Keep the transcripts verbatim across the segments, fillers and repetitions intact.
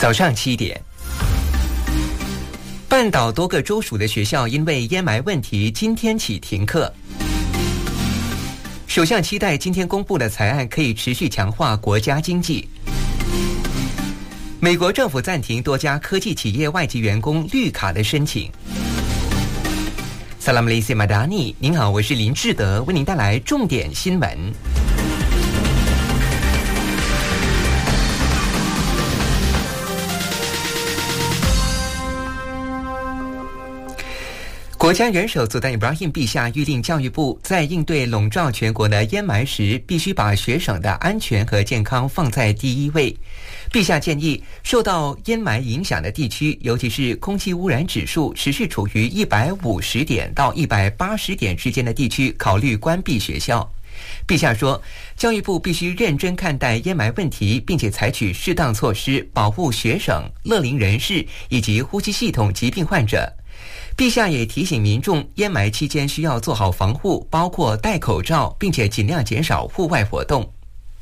早上七点，半岛多个州属的学校因为烟霾问题，今天起停课。首相期待今天公布的财案可以持续强化国家经济。美国政府暂停多家科技企业外籍员工绿卡的申请。萨拉姆雷西马达尼，您好，我是林志德，为您带来重点新闻。国家元首佐丹·伊布拉辛陛下预定教育部在应对笼罩全国的烟霾时，必须把学生的安全和健康放在第一位。陛下建议，受到烟霾影响的地区，尤其是空气污染指数持续处于一百五十点到一百八十点之间的地区，考虑关闭学校。陛下说，教育部必须认真看待烟霾问题，并且采取适当措施，保护学生、乐龄人士以及呼吸系统疾病患者。陛下也提醒民众，烟霾期间需要做好防护，包括戴口罩，并且尽量减少户外活动。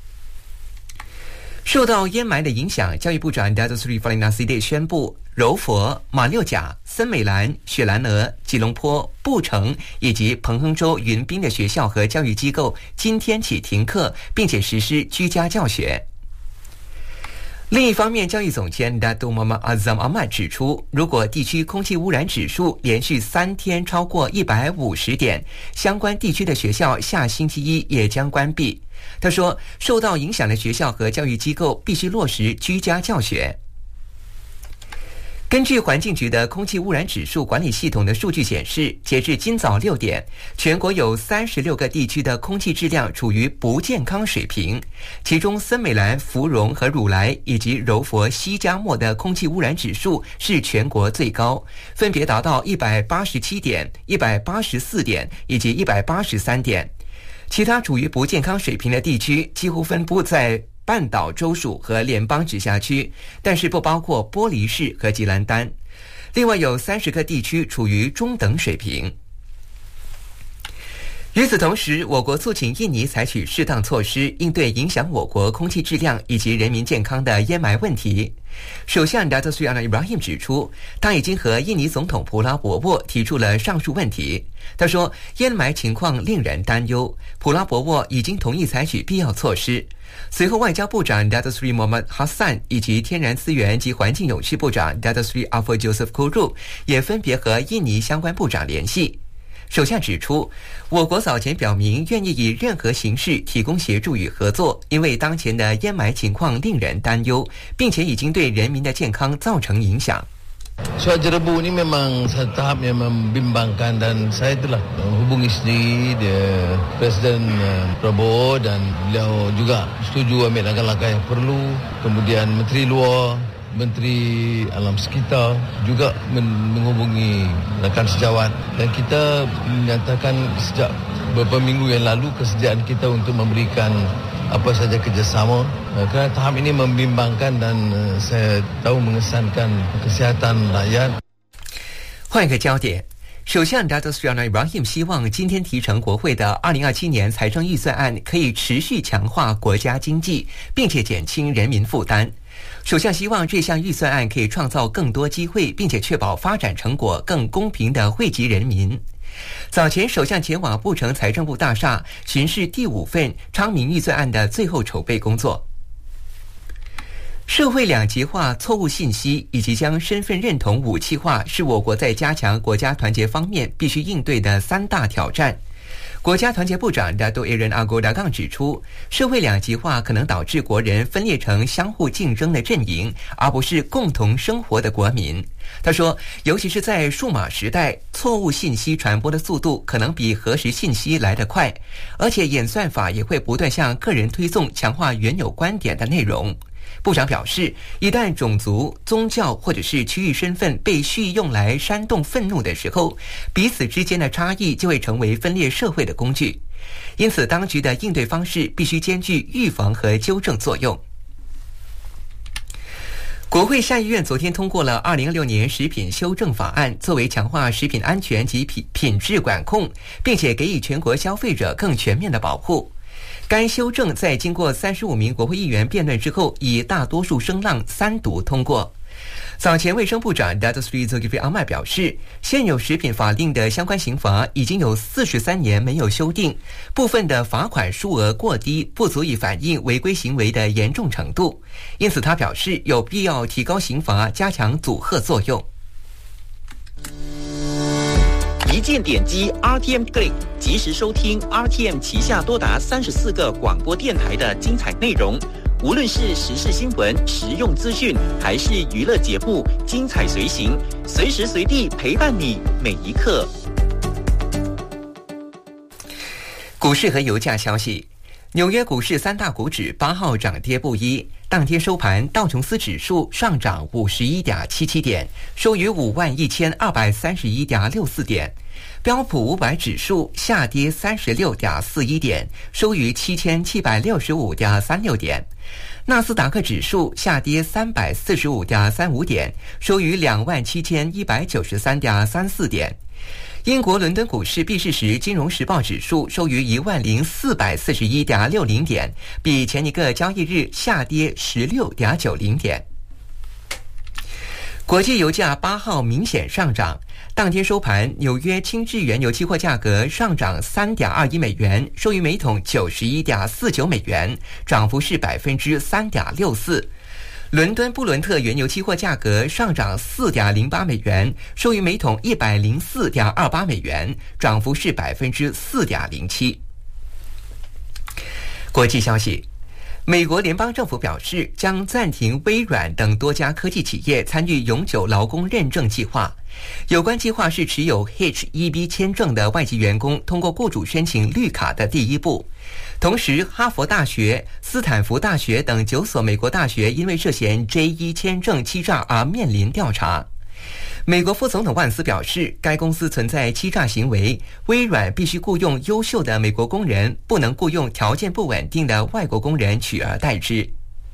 受到烟霾的影响，教育部长 Datuk Seri Faliana Siddiq 宣布，柔佛、马六甲、森美兰、雪兰莪、吉隆坡、布城以及彭亨州云滨的学校和教育机构今天起停课，并且实施居家教学。另一方面，教育总监 Datuk Muhammad Azam Ahmad 指出，如果地区空气污染指数连续三天超过一百五十点，相关地区的学校下星期一也将关闭。他说，受到影响的学校和教育机构必须落实居家教学。根据环境局的空气污染指数管理系统的数据显示，截至今早六点，全国有三十六个地区的空气质量处于不健康水平，其中森美兰、芙蓉和乳莱以及柔佛、西加莫的空气污染指数是全国最高，分别达到一百八十七点、一百八十四点以及一百八十三点。其他处于不健康水平的地区几乎分布在半岛州属和联邦直辖区，但是不包括玻璃市和吉兰丹。另外有三十个地区处于中等水平。与此同时，我国促请印尼采取适当措施，应对影响我国空气质量以及人民健康的烟霾问题。首相 Datuk Seri Anwar Ibrahim 指出，他已经和印尼总统普拉博沃提出了上述问题。他说，烟霾情况令人担忧，普拉博沃已经同意采取必要措施。随后，外交部长 Datuk Seri Muhammad Hassan 以及天然资源及环境永续部长 Datuk Seri Afur Joseph Kuru 也分别和印尼相关部长联系。首相指出，我国早前表明愿意以任何形式提供协助与合作，因为当前的烟霾情况令人担忧，并且已经对人民的健康造成影响。 Surat Jerebu ni memang satu tahap yang membimbangkan dan saya telah hubungi sendiri dia Presiden Prabowo dan beliau juga setuju ambil langkah-langkah yang perlu. Kemudian Menteri Luar, Menteri Alam Sekitar juga menghubungi rakan sejawat dan kita menyatakan sejak beberapa minggu yang lalu kesediaan kita untuk memberikan apa saja kerjasama kerana tahap ini membimbangkan dan saya tahu mengesankan kesihatan rakyat. 换一个焦点，首相 Datuk Seri Anwar Ibrahim 希望今天提呈国会的二零二七年财政预算案可以持续强化国家经济，并且减轻人民负担。首相希望这项预算案可以创造更多机会，并且确保发展成果更公平地惠及人民。早前，首相前往布城财政部大厦巡视第五份昌明预算案的最后筹备工作。社会两极化、错误信息以及将身份认同武器化，是我国在加强国家团结方面必须应对的三大挑战。国家团结部长 Datuk Aaron Agor Dagang 指出，社会两极化可能导致国人分裂成相互竞争的阵营，而不是共同生活的国民。他说，尤其是在数码时代，错误信息传播的速度可能比核实信息来得快，而且演算法也会不断向个人推送强化原有观点的内容。部长表示，一旦种族、宗教或者是区域身份被蓄意用来煽动愤怒的时候，彼此之间的差异就会成为分裂社会的工具。因此，当局的应对方式必须兼具预防和纠正作用。国会下议院昨天通过了二零二六年食品修正法案，作为强化食品安全及品品质管控，并且给予全国消费者更全面的保护。 该修正在经过三十五名国会议员辩论之后，以大多数声浪三读通过。早前卫生部长 Datuk Seri Zulkifli Ahmad 表示，现有食品法令的相关刑罚已经有四十三年没有修订，部分的罚款数额过低，不足以反映违规行为的严重程度。因此他表示有必要提高刑罚，加强阻吓作用。 一键点击 R T M Click， 及时收听 R T M 旗下多达三十四个广播电台的精彩内容。无论是时事新闻、实用资讯，还是娱乐节目，精彩随行，随时随地陪伴你每一刻。 股市和油价消息。纽约股市三大股指八号涨跌不一，当天收盘，道琼斯指数上涨五十一点七七点，收于五万一千二百三十一点六四点；标普五百指数下跌三十六点四一点，收于七千七百六十五点三六点；纳斯达克指数下跌三百四十五点三五点，收于两万七千一百九十三点三四点。英国伦敦股市闭市时，金融时报指数收于一万零四百四十一点六零点，比前一个交易日下跌十六点九零点。国际油价八号明显上涨，当天收盘，纽约轻质原油期货价格上涨三点二一美元，收于每桶九十一点四九美元，涨幅是百分之三点六四。伦敦布伦特原油期货价格上涨四点零八美元，收于每桶一百零四点二八美元，涨幅是百分之四点零七。国际消息。美国联邦政府表示，将暂停微软等多家科技企业参与永久劳工认证计划。有关计划是持有 H 一 B 签证的外籍员工通过雇主申请绿卡的第一步。同时，哈佛大学、斯坦福大学等九所美国大学因为涉嫌 J 一 签证欺诈而面临调查。美国副总统万斯表示，该公司存在欺诈行为，微软必须雇用优秀的美国工人，不能雇用条件不稳定的外国工人取而代之。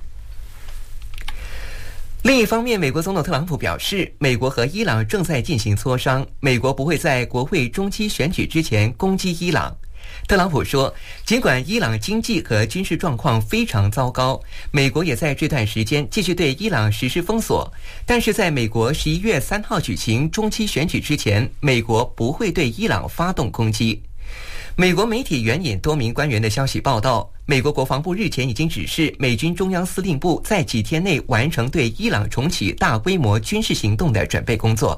另一方面，美国总统特朗普表示，美国和伊朗正在进行磋商，美国不会在国会中期选举之前攻击伊朗。特朗普说，尽管伊朗经济和军事状况非常糟糕，美国也在这段时间继续对伊朗实施封锁，但是在美国十一月三号举行中期选举之前，美国不会对伊朗发动攻击。美国媒体援引多名官员的消息报道，美国国防部日前已经指示美军中央司令部在几天内完成对伊朗重启大规模军事行动的准备工作。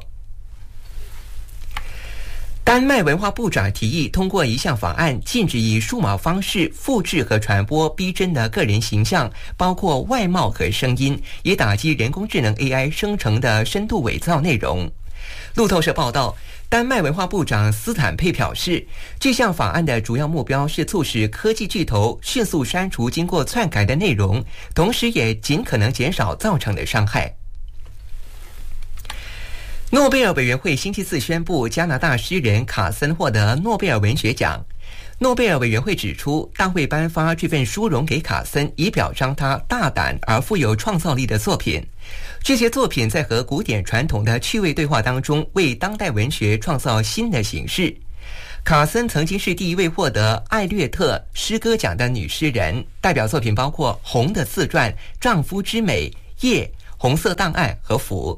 丹麦文化部长提议通过一项法案，禁止以数码方式复制和传播逼真的个人形象，包括外貌和声音，以打击人工智能 A I 生成的深度伪造内容。路透社报道，丹麦文化部长斯坦佩表示，这项法案的主要目标是促使科技巨头迅速删除经过篡改的内容，同时也尽可能减少造成的伤害。诺贝尔委员会星期四宣布，加拿大诗人卡森获得诺贝尔文学奖。诺贝尔委员会指出，大会颁发这份殊荣给卡森，以表彰他大胆而富有创造力的作品。这些作品在和古典传统的趣味对话当中，为当代文学创造新的形式。卡森曾经是第一位获得艾略特诗歌奖的女诗人，代表作品包括《红的自传》、《丈夫之美》、《夜》、《红色档案》和《腐》。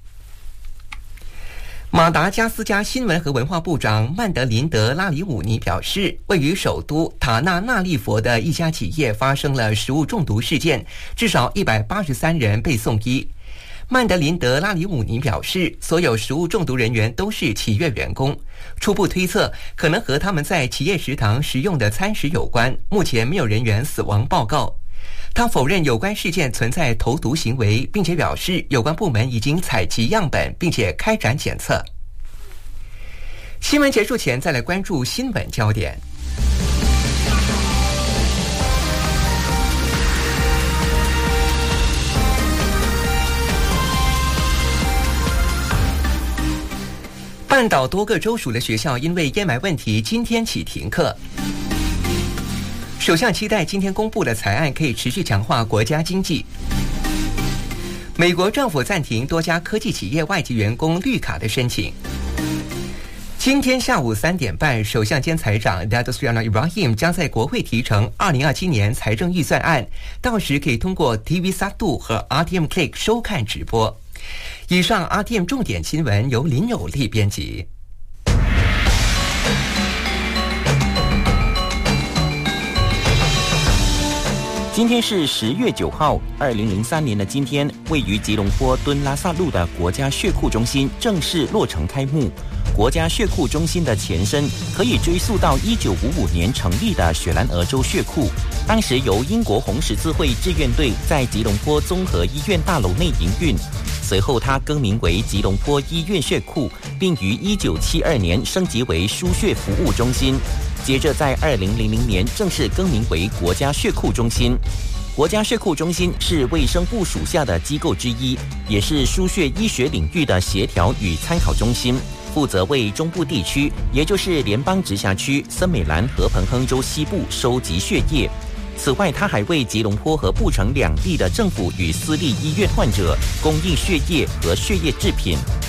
马达加斯加新闻和文化部长曼德林德拉里武尼表示，位于首都塔纳纳利佛的一家企业发生了食物中毒事件，至少一百八十三人被送医。曼德林德拉里武尼表示，所有食物中毒人员都是企业员工，初步推测可能和他们在企业食堂食用的餐食有关，目前没有人员死亡报告。他否认有关事件存在投毒行为，并且表示有关部门已经采集样本，并且开展检测。新闻结束前，再来关注新闻焦点。半岛多个州属的学校因为烟霾问题，今天起停课。首相期待今天公布的财案可以持续强化国家经济。美国政府暂停多家科技企业外籍员工绿卡的申请。 今天下午三点半，首相兼财长 Datuk Seri Anwar Ibrahim 将在国会提呈二零二七年财政预算案，到时可以通过 T V 三 和 R T M Click 收看直播。以上 R T M 重点新闻由林有利编辑。 今天是十月九号，二零零三年的今天，位于吉隆坡敦拉萨路的国家血库中心正式落成开幕。国家血库中心的前身可以追溯到一九五五年成立的雪兰莪州血库，当时由英国红十字会志愿队在吉隆坡综合医院大楼内营运。随后它更名为吉隆坡医院血库，并于一九七二年升级为输血服务中心。接着在二零零零年正式更名为国家血库中心。国家血库中心是卫生部属下的机构之一，也是输血医学领域的协调与参考中心，负责为中部地区，也就是联邦直辖区、森美兰和彭亨州西部收集血液。此外，它还为吉隆坡和布城两地的政府与私立医院患者供应血液和血液制品。